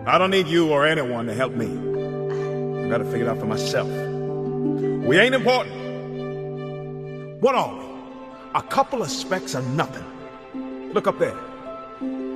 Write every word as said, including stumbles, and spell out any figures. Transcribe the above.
I don't need you or anyone to help me. I gotta figure it out for myself. We ain't important. What are we? A couple of specks of nothing. Look up there.